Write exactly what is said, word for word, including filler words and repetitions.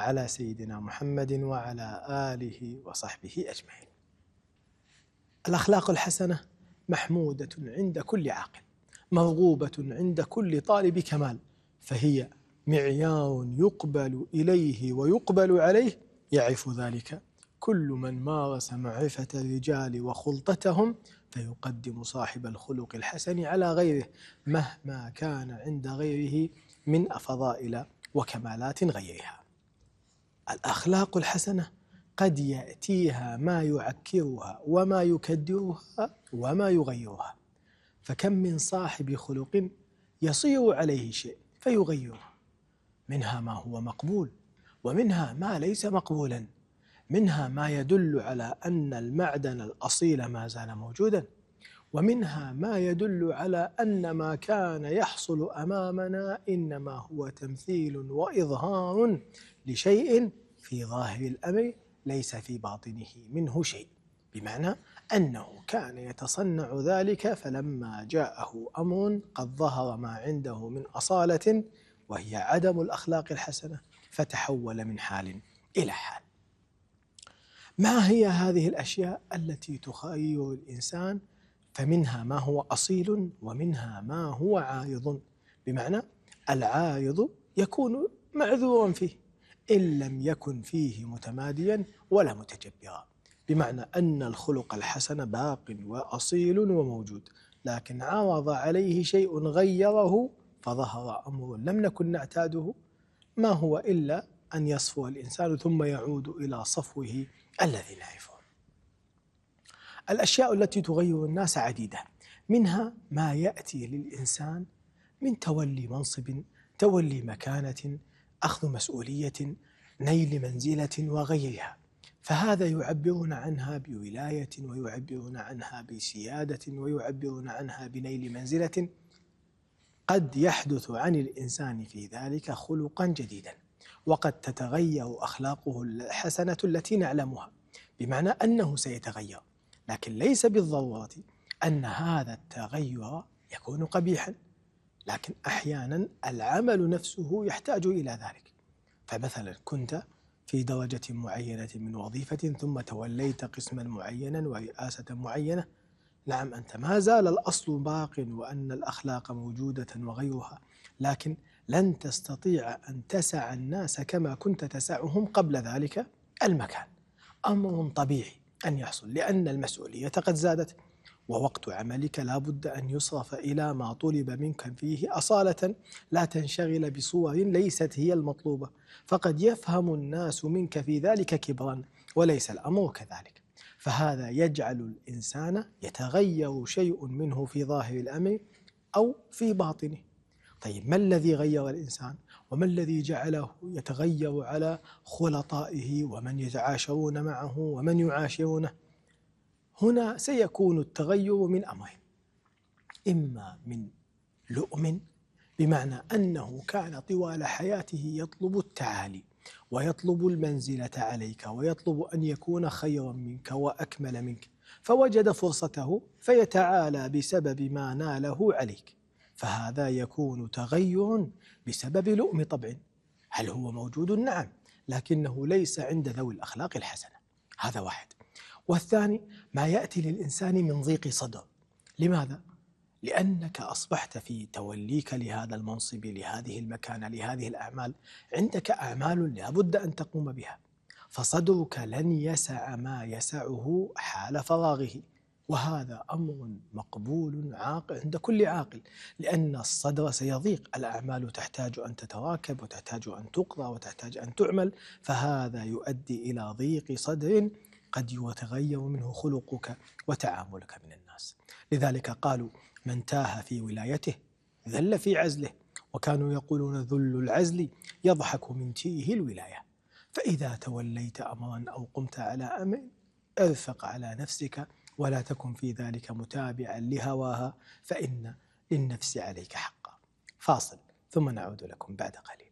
على سيدنا محمد وعلى آله وصحبه أجمعين. الأخلاق الحسنة محمودة عند كل عاقل، مرغوبة عند كل طالب كمال، فهي معيار يقبل إليه ويقبل عليه، يعرف ذلك كل من مارس معرفة الرجال وخلطتهم، فيقدم صاحب الخلق الحسن على غيره مهما كان عند غيره من فضائل وكمالات غيرها. الأخلاق الحسنة قد يأتيها ما يعكرها وما يكدرها وما يغيرها، فكم من صاحب خلق يصير عليه شيء فيغيره، منها ما هو مقبول ومنها ما ليس مقبولا، منها ما يدل على أن المعدن الأصيل ما زال موجودا، ومنها ما يدل على أن ما كان يحصل أمامنا إنما هو تمثيل وإظهار لشيء في ظاهر الأمر ليس في باطنه منه شيء، بمعنى أنه كان يتصنع ذلك فلما جاءه أمر قد ظهر ما عنده من أصالة وهي عدم الأخلاق الحسنة، فتحول من حال إلى حال. ما هي هذه الأشياء التي تخير الإنسان؟ فمنها ما هو أصيل ومنها ما هو عارض، بمعنى العارض يكون معذورا فيه إن لم يكن فيه متماديا ولا متجبرا، بمعنى أن الخلق الحسن باق وأصيل وموجود، لكن عرض عليه شيء غيره فظهر أمر لم نكن نعتاده، ما هو إلا أن يصفو الإنسان ثم يعود إلى صفوه الذي نعرفه. الأشياء التي تغير الناس عديدة، منها ما يأتي للإنسان من تولي منصب، تولي مكانة، أخذ مسؤولية، نيل منزلة وغيرها، فهذا يعبرون عنها بولاية ويعبرون عنها بسيادة ويعبرون عنها بنيل منزلة. قد يحدث عن الإنسان في ذلك خلقا جديدا، وقد تتغير أخلاقه الحسنة التي نعلمها، بمعنى أنه سيتغير، لكن ليس بالضرورة أن هذا التغير يكون قبيحا، لكن أحيانا العمل نفسه يحتاج إلى ذلك. فمثلا كنت في درجة معينة من وظيفة ثم توليت قسما معينا ورئاسة معينة، نعم أنت ما زال الأصل باق وأن الأخلاق موجودة وغيرها، لكن لن تستطيع أن تسع الناس كما كنت تسعهم قبل ذلك المكان. أمر طبيعي أن يحصل لأن المسؤولية قد زادت، ووقت عملك لا بد أن يصرف إلى ما طلب منك فيه أصالة، لا تنشغل بصور ليست هي المطلوبة، فقد يفهم الناس منك في ذلك كبرا وليس الأمر كذلك، فهذا يجعل الإنسان يتغير شيء منه في ظاهر الأمر أو في باطنه. طيب ما الذي غير الإنسان؟ وما الذي جعله يتغير على خلطائه ومن يتعاشرون معه ومن يعاشرونه؟ هنا سيكون التغير من أمرين، إما من لؤم، بمعنى أنه كان طوال حياته يطلب التعالي ويطلب المنزلة عليك ويطلب أن يكون خيرا منك وأكمل منك، فوجد فرصته فيتعالى بسبب ما ناله عليك، فهذا يكون تغير بسبب لؤم طبع. هل هو موجود؟ نعم، لكنه ليس عند ذوي الأخلاق الحسنة، هذا واحد. والثاني ما يأتي للإنسان من ضيق صدر. لماذا؟ لأنك أصبحت في توليك لهذا المنصب، لهذه المكانة، لهذه الأعمال، عندك أعمال لا بد أن تقوم بها، فصدرك لن يسع ما يسعه حال فراغه، وهذا أمر مقبول عاقل عند كل عاقل، لأن الصدر سيضيق، الأعمال تحتاج أن تتراكب وتحتاج أن تقضى وتحتاج أن تعمل، فهذا يؤدي إلى ضيق صدر قد يتغير منه خلقك وتعاملك من الناس. لذلك قالوا من تاه في ولايته ذل في عزله، وكانوا يقولون ذل العزل يضحك من تيه الولاية. فإذا توليت أمرا أو قمت على أمر ارفق على نفسك ولا تكن في ذلك متابعا لهواها، فإن للنفس عليك حقا. فاصل ثم نعود لكم بعد قليل.